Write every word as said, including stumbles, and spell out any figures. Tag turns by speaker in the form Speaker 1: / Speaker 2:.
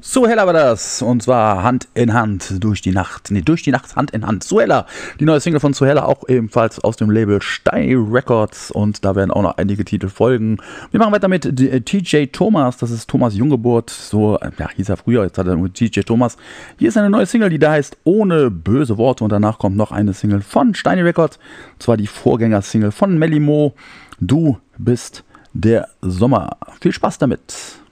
Speaker 1: Suella war das, und zwar Hand in Hand durch die Nacht, nee, durch die Nacht Hand in Hand. Suella, die neue Single von Suella, auch ebenfalls aus dem Label Steini Records, und da werden auch noch einige Titel folgen. Wir machen weiter mit T J Thomas, das ist Thomas Junggeburt, so, ja, hieß er früher, jetzt hat er nur T J Thomas. Hier ist eine neue Single, die da heißt Ohne böse Worte, und danach kommt noch eine Single von Steini Records, und zwar die Vorgängersingle von Melly Mo, Du bist der Sommer. Viel Spaß damit!